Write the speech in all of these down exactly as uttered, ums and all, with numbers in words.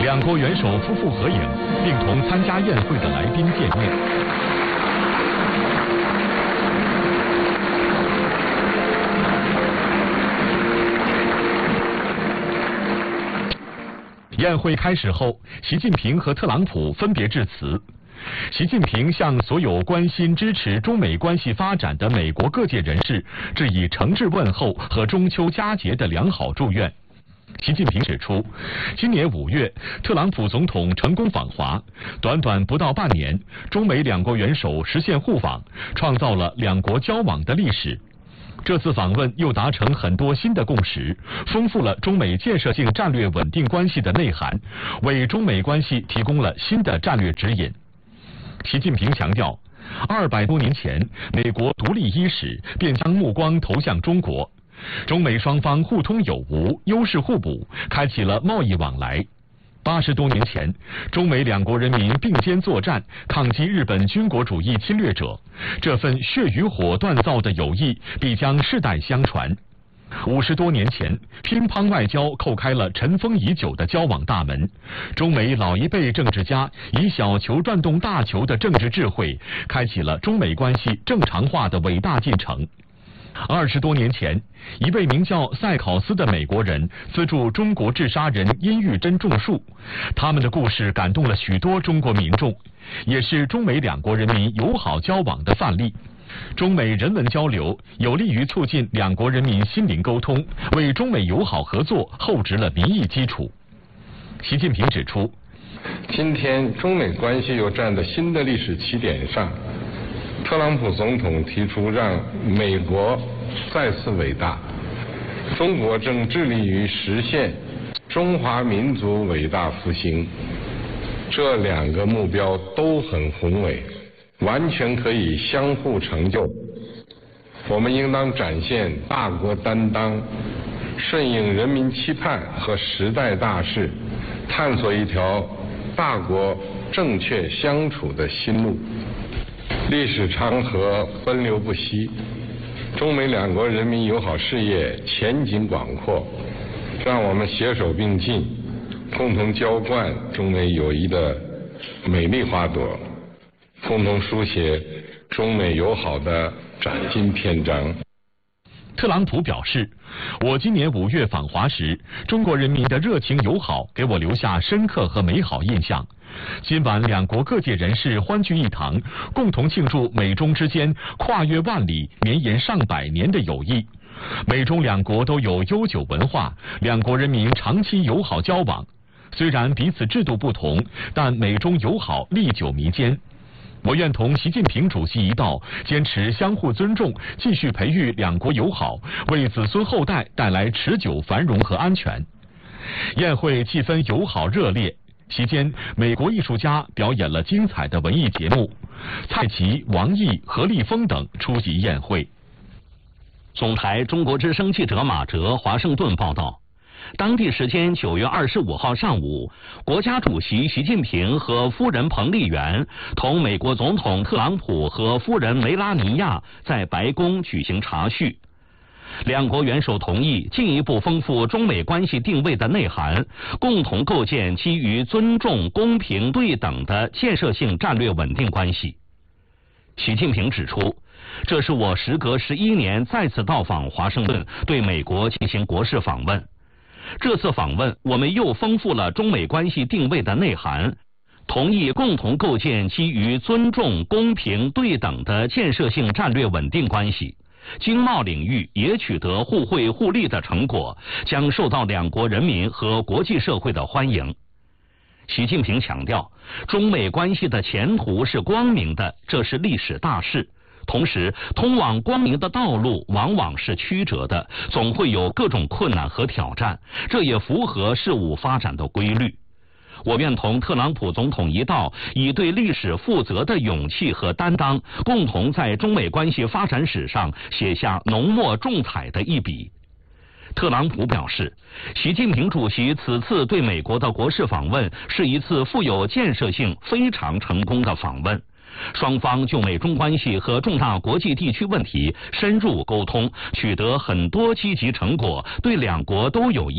两国元首夫妇合影，并同参加宴会的来宾见面。宴会开始后，习近平和特朗普分别致辞。习近平向所有关心支持中美关系发展的美国各界人士致以诚挚问候和中秋佳节的良好祝愿。习近平指出，今年五月，特朗普总统成功访华，短短不到半年，中美两国元首实现互访，创造了两国交往的历史。这次访问又达成很多新的共识，丰富了中美建设性战略稳定关系的内涵，为中美关系提供了新的战略指引。习近平强调，二百多年前，美国独立伊始，便将目光投向中国。中美双方互通有无，优势互补，开启了贸易往来。八十多年前，中美两国人民并肩作战，抗击日本军国主义侵略者，这份血与火锻造的友谊必将世代相传。五十多年前，乒乓外交叩开了尘封已久的交往大门，中美老一辈政治家以小球转动大球的政治智慧，开启了中美关系正常化的伟大进程。二十多年前，一位名叫塞考斯的美国人资助中国治沙人殷玉珍种树，他们的故事感动了许多中国民众，也是中美两国人民友好交往的范例。中美人文交流有利于促进两国人民心灵沟通，为中美友好合作厚植了民意基础。习近平指出， 今天中美关系又站在新的历史起点上，特朗普总统提出让美国再次伟大，中国正致力于实现中华民族伟大复兴，这两个目标都很宏伟，完全可以相互成就。我们应当展现大国担当，顺应人民期盼和时代大势，探索一条大国正确相处的新路。历史长河奔流不息，中美两国人民友好事业前景广阔，让我们携手并进，共同浇灌中美友谊的美丽花朵，共同书写中美友好的崭新篇章。 特朗普表示，我今年五月访华时，中国人民的热情友好给我留下深刻和美好印象。今晚两国各界人士欢聚一堂，共同庆祝美中之间跨越万里、绵延上百年的友谊。美中两国都有悠久文化，两国人民长期友好交往。虽然彼此制度不同，但美中友好历久弥坚。我愿同习近平主席一道，坚持相互尊重，继续培育两国友好，为子孙后代带来持久繁荣和安全。宴会气氛友好热烈，期间美国艺术家表演了精彩的文艺节目，蔡奇、王毅、何立峰等出席宴会。 总台中国之声记者马哲华盛顿报道。当地时间九月二十五号上午，国家主席习近平和夫人彭丽媛同美国总统特朗普和夫人梅拉尼亚在白宫举行茶叙。两国元首同意进一步丰富中美关系定位的内涵，共同构建基于尊重、公平、对等的建设性战略稳定关系。习近平指出，这是我时隔十一年再次到访华盛顿，对美国进行国事访问。这次访问，我们又丰富了中美关系定位的内涵，同意共同构建基于尊重、公平、对等的建设性战略稳定关系。经贸领域也取得互惠互利的成果，将受到两国人民和国际社会的欢迎。习近平强调，中美关系的前途是光明的，这是历史大势。同时，通往光明的道路往往是曲折的，总会有各种困难和挑战，这也符合事物发展的规律。我愿同特朗普总统一道，以对历史负责的勇气和担当，共同在中美关系发展史上写下浓墨重彩的一笔。特朗普表示，习近平主席此次对美国的国事访问是一次富有建设性、非常成功的访问。双方就美中关系和重大国际地区问题深入沟通，取得很多积极成果，对两国都有益。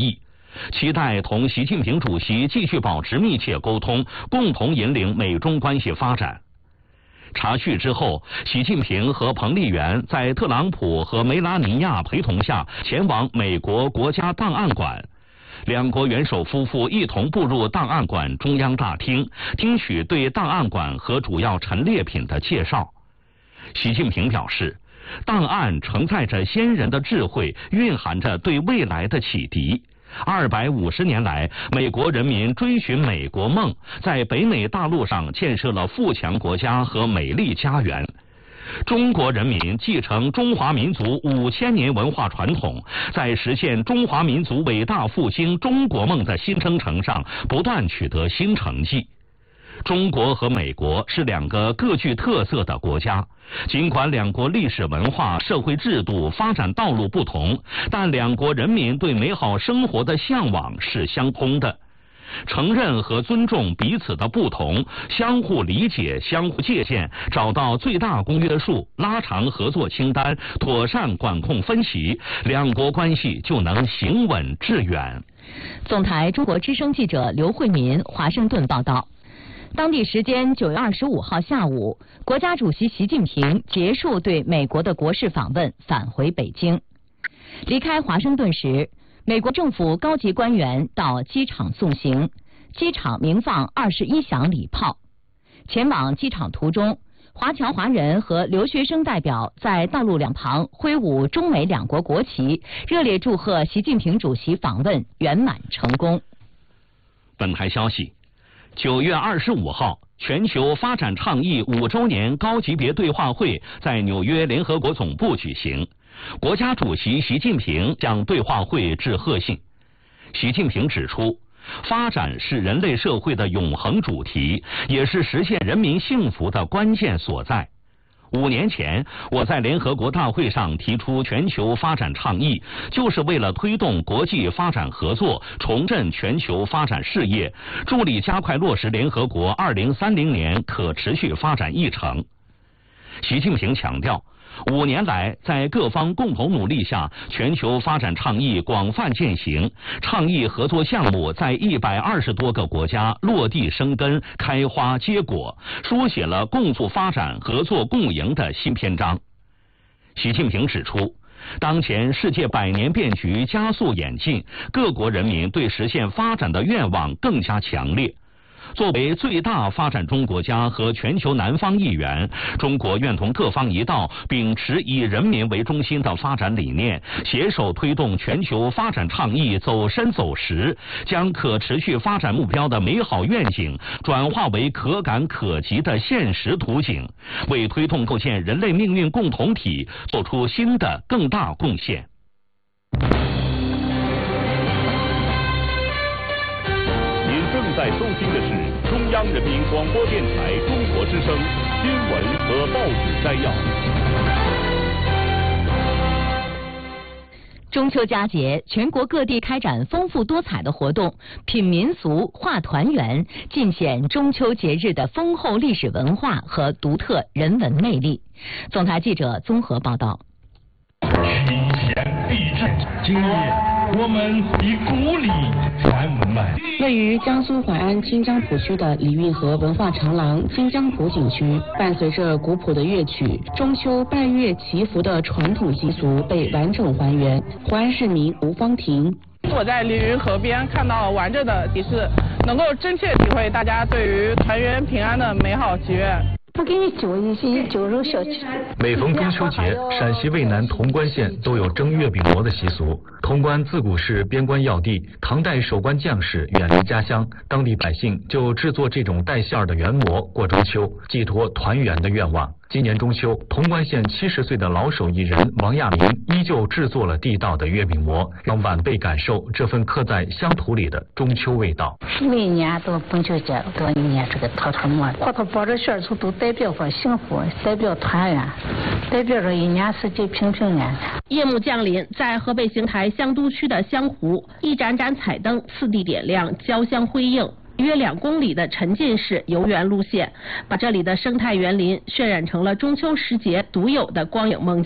期待同习近平主席继续保持密切沟通，共同引领美中关系发展。查叙之后，习近平和彭丽媛在特朗普和梅拉尼亚陪同下前往美国国家档案馆。两国元首夫妇一同步入档案馆中央大厅，听取对档案馆和主要陈列品的介绍。习近平表示，档案承载着先人的智慧，蕴含着对未来的启迪。二百五十年来，美国人民追寻美国梦，在北美大陆上建设了富强国家和美丽家园。中国人民继承中华民族五千年文化传统，在实现中华民族伟大复兴中国梦的新征程上不断取得新成绩。中国和美国是两个各具特色的国家，尽管两国历史文化、社会制度、发展道路不同，但两国人民对美好生活的向往是相通的。承认和尊重彼此的不同，相互理解、相互借鉴，找到最大公约数，拉长合作清单，妥善管控分歧，两国关系就能行稳致远。 总台中国之声记者刘慧民华盛顿报道。当地时间九月二十五号下午，国家主席习近平结束对美国的国事访问，返回北京。离开华盛顿时，美国政府高级官员到机场送行，机场鸣放二十一响礼炮。前往机场途中，华侨华人和留学生代表在道路两旁挥舞中美两国国旗，热烈祝贺习近平主席访问圆满成功。 本台消息，九月二十五号，全球发展倡议五周年高级别对话会在纽约联合国总部举行。国家主席习近平向对话会致贺信。习近平指出，发展是人类社会的永恒主题，也是实现人民幸福的关键所在。五年前，我在联合国大会上提出全球发展倡议，就是为了推动国际发展合作，重振全球发展事业，助力加快落实联合国二零三零年可持续发展议程。习近平强调，五年来，在各方共同努力下，全球发展倡议广泛践行，倡议合作项目在一百二十多个国家落地生根、开花结果，书写了共促发展、合作共赢的新篇章。习近平指出，当前世界百年变局加速演进，各国人民对实现发展的愿望更加强烈。作为最大发展中国家和全球南方一员，中国愿同各方一道，秉持以人民为中心的发展理念，携手推动全球发展倡议走深走实，将可持续发展目标的美好愿景转化为可感可及的现实图景，为推动构建人类命运共同体做出新的更大贡献。 正在收听的是中央人民广播电台中国之声新闻和报纸摘要。 中秋佳节，全国各地开展丰富多彩的活动，品民俗、话团圆，尽显中秋节日的丰厚历史文化和独特人文魅力。总台记者综合报道。 群贤毕至，今日我们以古礼传文。 位于江苏淮安金江浦区的李运河文化长廊金江浦景区，伴随着古朴的乐曲，中秋拜月祈福的传统习俗被完整还原。淮安市民吴芳婷。 我在李运河边看到完整的仪式，能够真切体会大家对于团圆平安的美好祈愿。 不给你揪一些揪肉小吃。 每逢中秋节，陕西渭南潼关县都有蒸月饼馍的习俗。潼关自古是边关要地，唐代守关将士远离家乡，当地百姓就制作这种带馅儿的圆馍过中秋，寄托团圆的愿望。今年中秋，潼关县七十岁的老手艺人王亚明依旧制作了地道的月饼馍，让晚辈感受这份刻在乡土里的中秋味道。 每年到中秋节都一年这个套套馍，和它包着馅儿都代表着幸福，代表团圆，代表着一年四季平平安安。 夜幕降临，在河北邢台香都区的香湖，一盏盏彩灯四地点亮，交相辉映。约两公里的沉浸式游园路线，把这里的生态园林渲染成了中秋时节独有的光影梦境。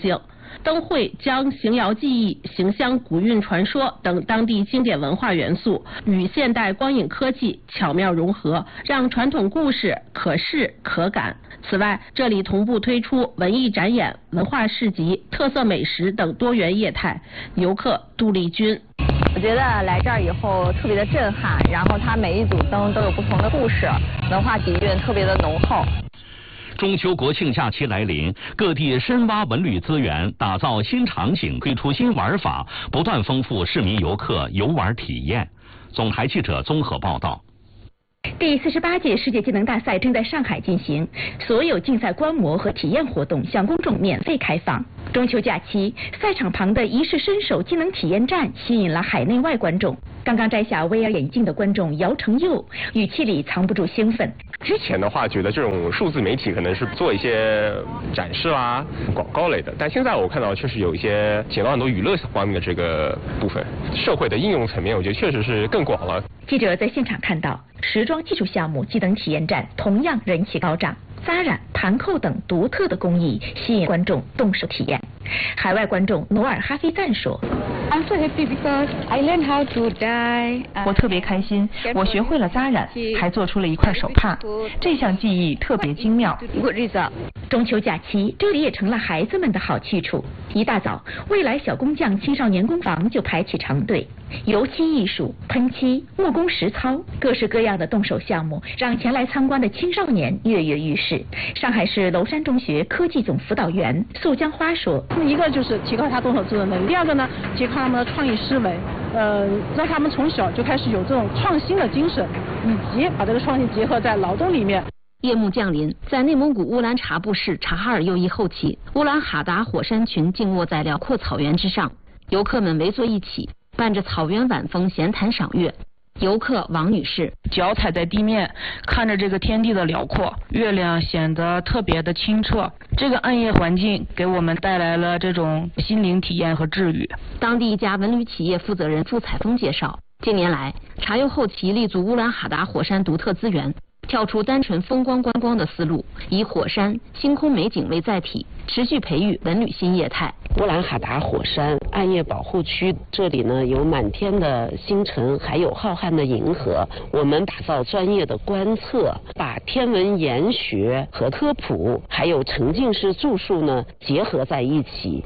灯会将邢窑技艺、邢乡古韵传说等当地经典文化元素与现代光影科技巧妙融合，让传统故事可视可感。此外，这里同步推出文艺展演、文化市集、特色美食等多元业态。游客杜丽君。 我觉得来这儿以后特别的震撼，然后它每一组灯都有不同的故事，文化底蕴特别的浓厚。 中秋国庆假期来临，各地深挖文旅资源，打造新场景，推出新玩法，不断丰富市民游客游玩体验。总台记者综合报道。 第四十八届世界技能大赛正在上海进行，所有竞赛观摩和体验活动向公众免费开放。中秋假期，赛场旁的一试身手技能体验站吸引了海内外观众。刚刚摘下 V R 眼镜的观众姚成佑，语气里藏不住兴奋。 之前的话，觉得这种数字媒体可能是做一些展示啦、广告类的，但现在我看到确实有一些减到很多娱乐方面的这个部分，社会的应用层面，我觉得确实是更广了。 记者在现场看到，时装技术项目技能体验站同样人气高涨。扎染、盘扣等独特的工艺吸引观众动手体验。海外观众努尔哈菲赞说 I'm so happy because I learned how to dye. 我特别开心，我学会了扎染，还做出了一块手帕，这项技艺特别精妙。 中秋假期，这里也成了孩子们的好去处。一大早，未来小工匠青少年工坊就排起长队，油漆艺术、喷漆、木工实操，各式各样的动手项目，让前来参观的青少年跃跃欲试。上海市娄山中学科技总辅导员素江花说：“ 一个就是提高他动手制作能力，第二个呢，提高他们的创意思维，呃，让他们从小就开始有这种创新的精神，以及把这个创新结合在劳动里面。” 夜幕降临，在内蒙古乌兰察布市察哈尔右翼后旗，乌兰哈达火山群静卧在辽阔草原之上，游客们围坐一起，伴着草原晚风闲谈赏月。游客王女士， 脚踩在地面，看着这个天地的辽阔，月亮显得特别的清澈。这个暗夜环境给我们带来了这种心灵体验和治愈。 当地一家文旅企业负责人傅彩峰介绍，近年来察右后旗立足乌兰哈达火山独特资源，跳出单纯风光观光的思路，以火山、星空美景为载体，持续培育文旅新业态。 乌兰哈达火山暗夜保护区，这里呢有满天的星辰，还有浩瀚的银河。我们打造专业的观测，把天文研学和科普，还有沉浸式住宿呢结合在一起。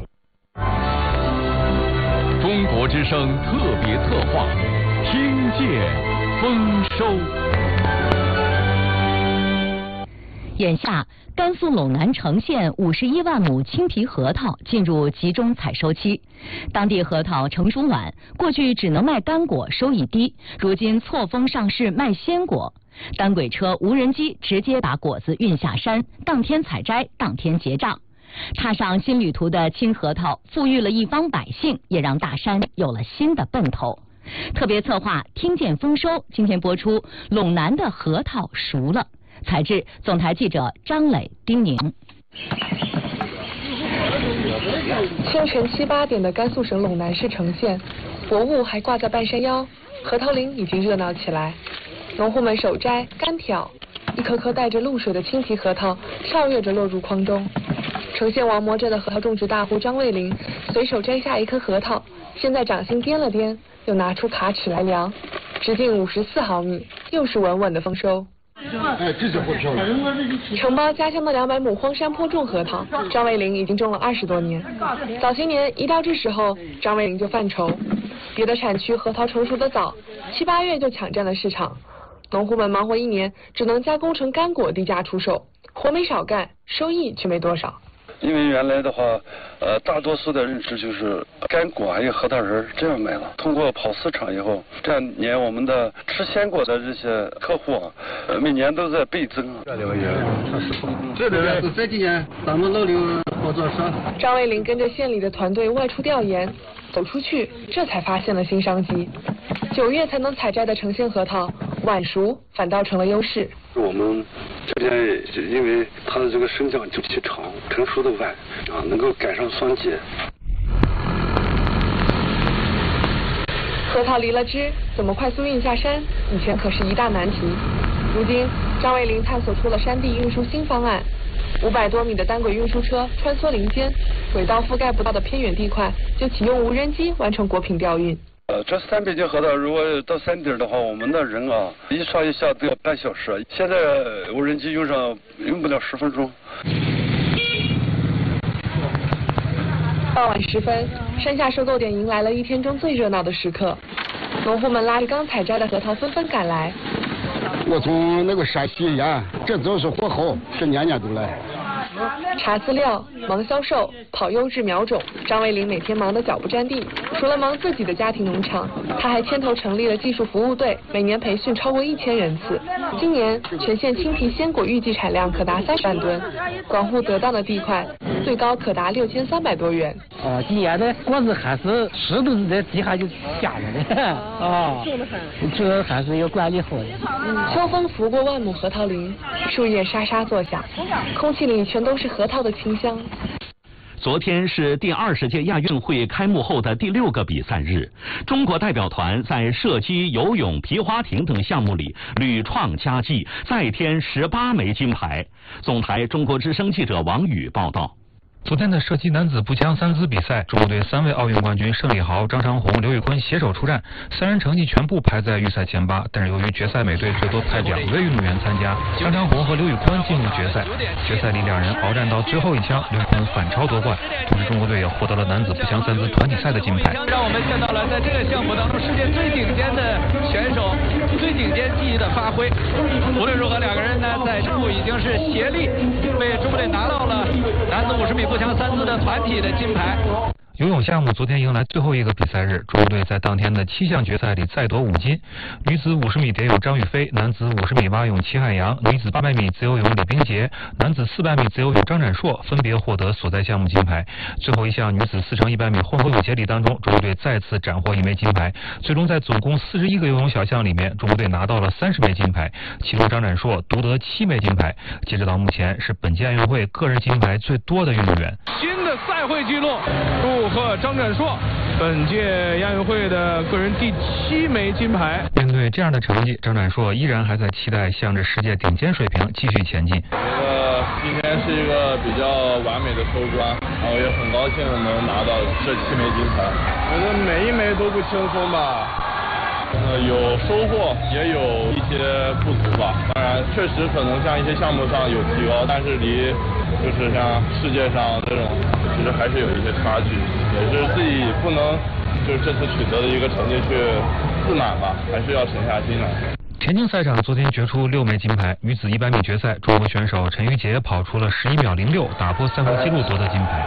中国之声特别策划，听见丰收。 眼下，甘肃陇南成县五十一万亩青皮核桃进入集中采收期。当地核桃成熟晚，过去只能卖干果，收益低，如今错峰上市卖鲜果。单轨车、无人机直接把果子运下山，当天采摘，当天结账。踏上新旅途的青核桃，富裕了一方百姓，也让大山有了新的奔头。特别策划听见丰收，今天播出陇南的核桃熟了。采制总台记者张磊、丁宁。 清晨七八点的甘肃省陇南市成县，薄雾还挂在半山腰，核桃林已经热闹起来。农户们手摘、干挑，一颗颗带着露水的青皮核桃跳跃着落入筐中。成县王磨镇的核桃种植大户张卫林随手摘下一颗核桃，先在掌心掂了掂，又拿出卡尺来量，直径五十四毫米，又是稳稳的丰收。 哎，这就不漂亮。 承包家乡的两百亩荒山坡种核桃，张卫林已经种了二十多年。早些年一到这时候，张卫林就犯愁，别的产区核桃成熟的早，七八月就抢占了市场，农户们忙活一年，只能加工成干果低价出售，活没少干，收益却没多少。 因为原来的话，呃，大多数的认知就是干果还有核桃仁这样卖了。通过跑市场以后，这两年我们的吃鲜果的这些客户啊，呃，每年都在倍增。这里这里这几年咱们老刘合作社。 张卫林跟着县里的团队外出调研，走出去，这才发现了新商机。九月才能采摘的成县核桃，晚熟反倒成了优势。 我们这边因为它的这个生长周期长，成熟的晚啊，能够赶上霜季。 核桃离了枝，怎么快速运下山？以前可是一大难题。如今，张卫林探索出了山地运输新方案， 五百多米的单轨运输车穿梭林间，轨道覆盖不到的偏远地块，就启用无人机完成果品调运。 呃，这三北京河道如果到山顶的话，我们的人啊一上一下都要半小时，现在无人机用上用不了十分钟。 傍晚时分，山下收购点迎来了一天中最热闹的时刻，农户们拉着刚采摘的核桃纷纷赶来。 我从那个陕西呀，这都是货后，是年年都来。 查资料、忙销售、跑优质苗种，张卫林每天忙得脚不沾地。除了忙自己的家庭农场，他还牵头成立了技术服务队，每年培训超过一千人次。今年全县青皮鲜果预计产量可达三十万吨，广户得当的地块最高可达六千三百多元。 哦，今年的果子还是湿度在地下就下来的啊，种得很，这个还是有管理好的。 秋风拂过万亩核桃林，树叶沙沙作响，空气里全都是核桃的清香。 昨天是第二十届亚运会开幕后的第六个比赛日，中国代表团在射击、游泳、皮划艇等项目里屡创佳绩，再添十八枚金牌。总台中国之声记者王宇报道。 昨天的射击男子步枪三姿比赛，中国队三位奥运冠军盛礼豪、张长虹、刘宇坤携手出战，三人成绩全部排在预赛前八，但是由于决赛每队最多派两位运动员参加，张长虹和刘宇坤进入决赛。决赛里两人鏖战到最后一枪，刘宇坤反超夺冠，同时中国队也获得了男子步枪三姿团体赛的金牌。 让我们看到了在这个项目当中世界最顶尖的选手，最顶尖技艺的发挥。无论如何，两个人呢在中部已经是协力为中国队拿到了男子五十米步枪三姿的团体的金牌。 游泳项目昨天迎来最后一个比赛日，中国队在当天的七项决赛里再夺五金。女子五十米蝶泳张雨霏，男子五十米蛙泳齐海洋，女子八百米自由泳李冰洁，男子四百米自由泳张展硕分别获得所在项目金牌。最后一项女子四乘一百米混合泳接力当中，中国队再次斩获一枚金牌。最终在总共四十一个游泳小项里面，中国队拿到了三十枚金牌，其中张展硕独得七枚金牌。截止到目前，是本届奥运会个人金牌最多的运动员。 新的赛会纪录，祝贺张展硕，本届亚运会的个人第七枚金牌。 面对这样的成绩，张展硕依然还在期待向着世界顶尖水平继续前进。 我觉得今天是一个比较完美的收官，然后也很高兴能拿到这七枚金牌。我觉得每一枚都不轻松吧。呃，有收获，也有一些不足吧。当然，确实可能像一些项目上有提高，但是离就是像世界上这种，其实还是有一些差距。也是自己不能就是这次取得的一个成绩去自满吧，还是要沉下心来。 田径赛场昨天决出六枚金牌，女子一百米决赛，中国选手陈芋洁跑出了十一秒零六，打破赛会纪录夺得金牌。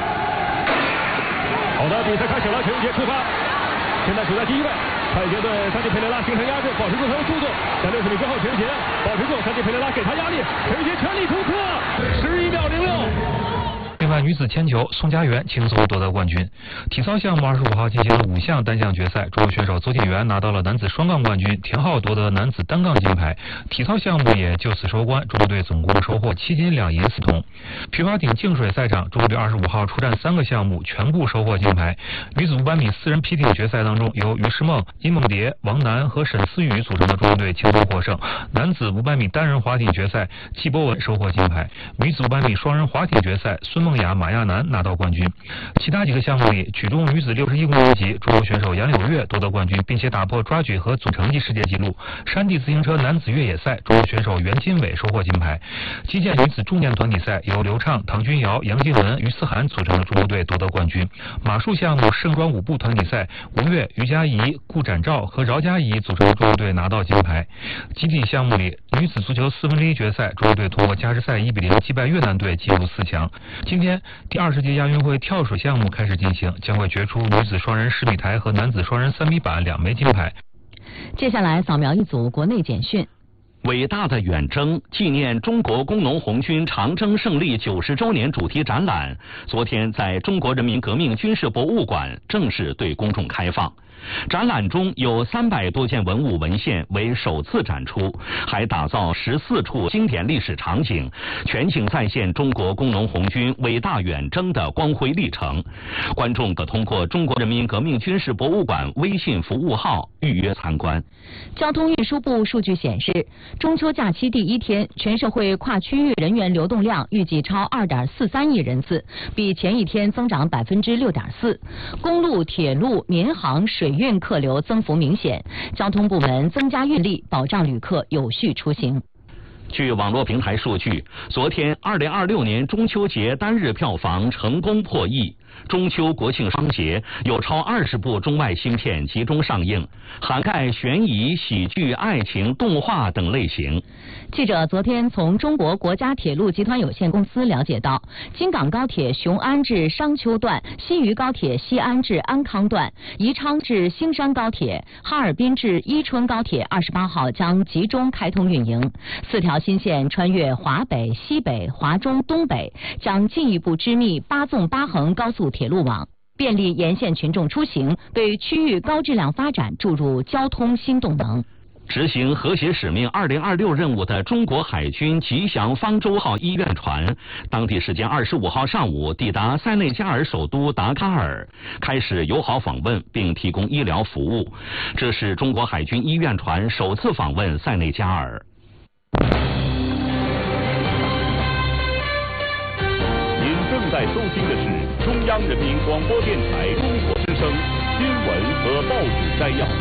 好的，比赛开始了，陈芋洁出发，现在处在第一位。快捷队三吉佩雷拉形成压制，保持住他的速度。在六十米之后，陈芋洁保持住，三吉佩雷拉给他压力，陈芋洁全力突破，十一秒零六。 另外，女子铅球，宋家媛轻松夺得冠军。体操项目二十五号进行了五项单项决赛，中国选手邹敬园拿到了男子双杠冠军，田浩夺得男子单杠金牌。体操项目也就此收官，中国队总共收获七金两银四铜。皮划艇净水赛场，中国队二十五号出战三个项目，全部收获金牌。女子五百米四人皮艇决赛当中，由于诗梦、殷梦蝶、王楠和沈思雨组成的中国队轻松获胜。男子五百米单人划艇决赛，季博文收获金牌。女子五百米双人划艇决赛，孙梦雅、马亚楠拿到冠军。其他几个项目里，举重女子六十一公斤级，中国选手杨柳月夺得冠军，并且打破抓举和总成绩世界纪录。山地自行车男子越野赛，中国选手袁金伟收获金牌。击剑女子重剑团体赛，由刘畅、唐君瑶、杨静文、于思涵组成的中国队夺得冠军。马术项目盛装舞步团体赛，吴越、于佳怡、顾展照和饶佳怡组成的中国队拿到金牌。集体项目里，女子足球四分之一决赛，中国队通过加时赛一比零击败越南队进入四强。今天第二十届亚运会跳水项目开始进行，将会决出女子双人十米台和男子双人三米板两枚金牌。 接下来扫描一组国内简讯。 伟大的远征纪念中国工农红军长征胜利九十周年主题展览，昨天在中国人民革命军事博物馆正式对公众开放。 展览中有三百多件文物文献为首次展出，还打造十四处经典历史场景，全景再现中国工农红军伟大远征的光辉历程。观众可通过中国人民革命军事博物馆微信服务号预约参观。 交通运输部数据显示，中秋假期第一天，全社会跨区域人员流动量预计超二点四三亿人次，比前一天增长百分之六点四。公路、铁路、民航、水运客流增幅明显，交通部门增加运力，保障旅客有序出行。 据网络平台数据，昨天二零二六年中秋节单日票房成功破亿。中秋国庆双节有超二十部中外新片集中上映，涵盖悬疑、喜剧、爱情、动画等类型。 记者昨天从中国国家铁路集团有限公司了解到，京港高铁雄安至商丘段、西渝高铁西安至安康段、宜昌至兴山高铁、哈尔滨至伊春高铁二十八号将集中开通运营。四条新线穿越华北、西北、华中、东北，将进一步织密八纵八横高速铁路网，便利沿线群众出行，为区域高质量发展注入交通新动能。 执行和谐使命二零二六任务的中国海军吉祥方舟号医院船，当地时间二十五号上午抵达塞内加尔首都达喀尔，开始友好访问并提供医疗服务。这是中国海军医院船首次访问塞内加尔。 您正在收听的是中央人民广播电台中国之声新闻和报纸摘要。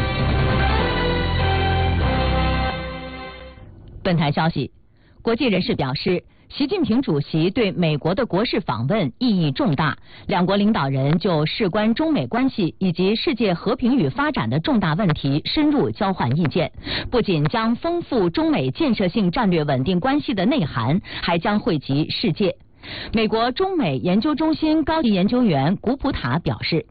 本台消息，国际人士表示，习近平主席对美国的国事访问意义重大，两国领导人就事关中美关系以及世界和平与发展的重大问题深入交换意见，不仅将丰富中美建设性战略稳定关系的内涵，还将惠及世界。美国中美研究中心高级研究员古普塔表示，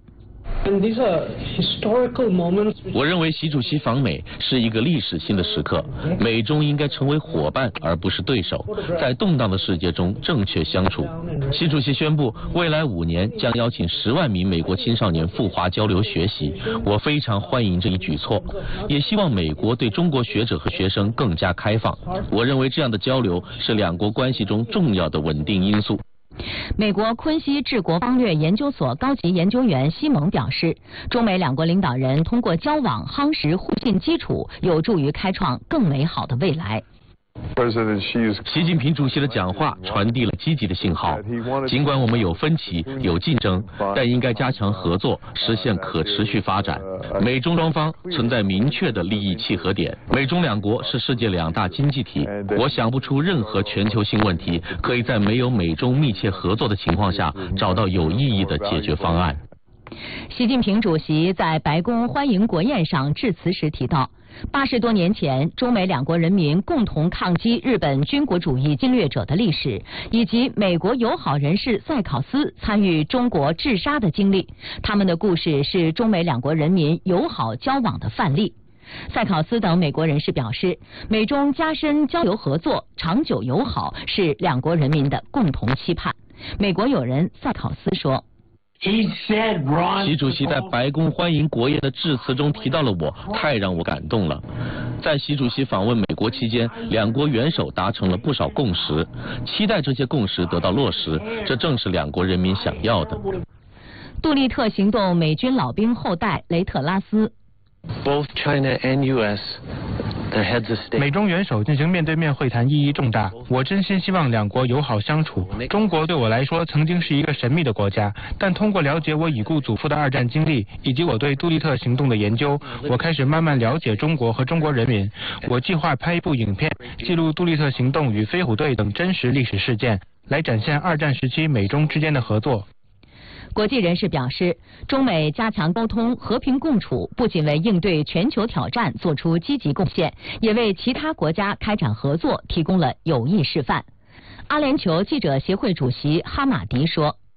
我认为习主席访美是一个历史性的时刻，美中应该成为伙伴而不是对手，在动荡的世界中正确相处。习主席宣布，未来五年将邀请十万名美国青少年赴华交流学习，我非常欢迎这一举措，也希望美国对中国学者和学生更加开放。我认为这样的交流是两国关系中重要的稳定因素。 美国昆西治国方略研究所高级研究员西蒙表示，中美两国领导人通过交往夯实互信基础，有助于开创更美好的未来。 习近平主席的讲话传递了积极的信号，尽管我们有分歧、有竞争，但应该加强合作，实现可持续发展。美中双方存在明确的利益契合点，美中两国是世界两大经济体，我想不出任何全球性问题可以在没有美中密切合作的情况下找到有意义的解决方案。 习近平主席在白宫欢迎国宴上致辞时提到，八十多年前，中美两国人民共同抗击日本军国主义侵略者的历史，以及美国友好人士塞考斯参与中国治沙的经历，他们的故事是中美两国人民友好交往的范例。塞考斯等美国人士表示，美中加深交流合作、长久友好是两国人民的共同期盼。美国友人塞考斯说， 习主席在白宫欢迎国宴的致辞中提到了我，太让我感动了。在习主席访问美国期间，两国元首达成了不少共识，期待这些共识得到落实，这正是两国人民想要的。 杜立特行动美军老兵后代雷特拉斯。 Both China and U S 美中元首进行面对面会谈意义重大，我真心希望两国友好相处。中国对我来说曾经是一个神秘的国家，但通过了解我已故祖父的二战经历，以及我对杜立特行动的研究，我开始慢慢了解中国和中国人民。我计划拍一部影片，记录杜立特行动与飞虎队等真实历史事件，来展现二战时期美中之间的合作。 国际人士表示，中美加强沟通、和平共处，不仅为应对全球挑战做出积极贡献，也为其他国家开展合作提供了有益示范。阿联酋记者协会主席哈马迪说，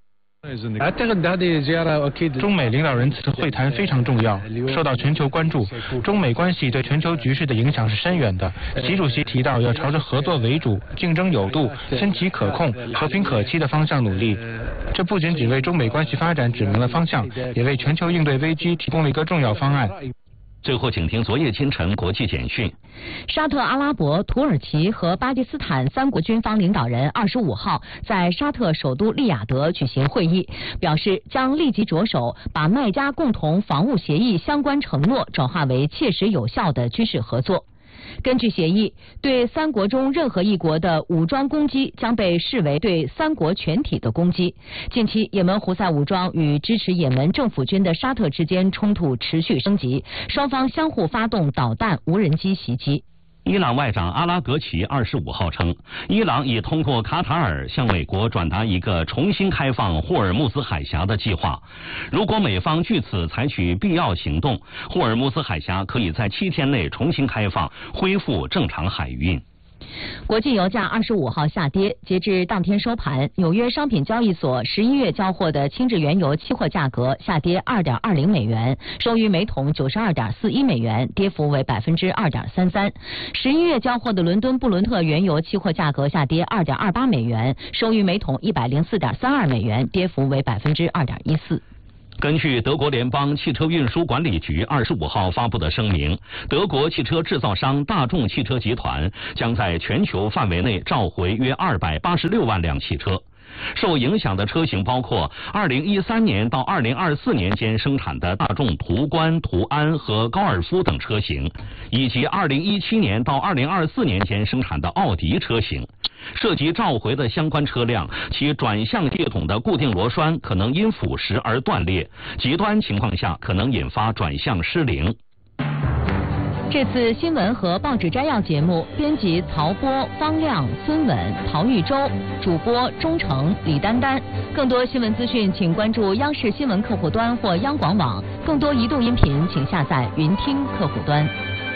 中美领导人此次会谈非常重要，受到全球关注。中美关系对全球局势的影响是深远的。习主席提到要朝着合作为主、竞争有度、分歧可控、和平可期的方向努力。这不仅仅为中美关系发展指明了方向，也为全球应对危机提供了一个重要方案。 最后，请听昨夜今晨国际简讯。 沙特阿拉伯、土耳其和巴基斯坦三国军方领导人二十五号在沙特首都利雅得举行会议，表示将立即着手把麦加共同防务协议相关承诺转化为切实有效的军事合作。根据协议，对三国中任何一国的武装攻击将被视为对三国全体的攻击。近期，也门胡塞武装与支持也门政府军的沙特之间冲突持续升级，双方相互发动导弹、无人机袭击。 伊朗外长阿拉格齐二十五号称，伊朗已通过卡塔尔向美国转达一个重新开放霍尔木兹海峡的计划。如果美方据此采取必要行动，霍尔木兹海峡可以在七天内重新开放，恢复正常海运。 国际油价二十五号下跌，截至当天收盘，纽约商品交易所十一月交货的轻质原油期货价格下跌二点二零美元，收于每桶九十二点四一美元，跌幅为百分之二点三三。十一月交货的伦敦布伦特原油期货价格下跌二点二八美元，收于每桶一百零四点三二美元，跌幅为百分之二点一四。 根据德国联邦汽车运输管理局二十五号发布的声明，德国汽车制造商大众汽车集团将在全球范围内召回约二百八十六万辆汽车。受影响的车型包括二零一三年到二零二四年间生产的大众途观、途安和高尔夫等车型，以及二零一七年到二零二四年间生产的奥迪车型。涉及召回的相关车辆，其转向系统的固定螺栓可能因腐蚀而断裂，极端情况下可能引发转向失灵。 这次新闻和报纸摘要节目，编辑曹波、方亮、孙稳、陶玉洲，主播钟诚、李丹丹。更多新闻资讯，请关注央视新闻客户端或央广网。更多移动音频，请下载云听客户端。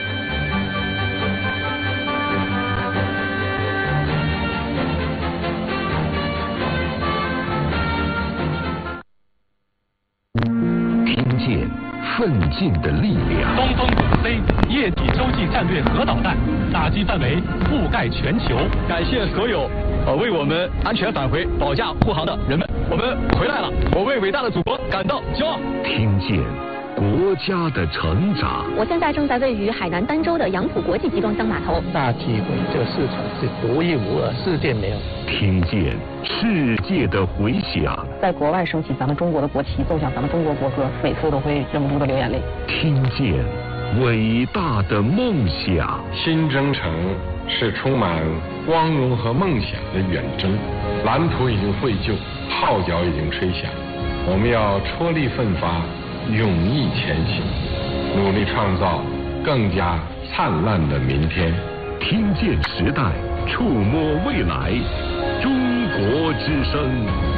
听见奋进的力量。 东风五 C 液体洲际战略核导弹打击范围覆盖全球。感谢所有呃为我们安全返回保驾护航的人们，我们回来了，我为伟大的祖国感到骄傲。 听见国家的成长。 我现在正在位于海南儋州的杨浦国际集装箱码头。 大体会这个市场是独一无二，世界没有。 听见世界的回响。 在国外升起咱们中国的国旗，奏响咱们中国国歌，每次都会忍不住的流眼泪。 听见伟大的梦想。 新征程是充满光荣和梦想的远征，蓝图已经绘就，号角已经吹响，我们要踔厉奋发，勇毅前行，努力创造更加灿烂的明天。 听见时代，触摸未来，中国之声。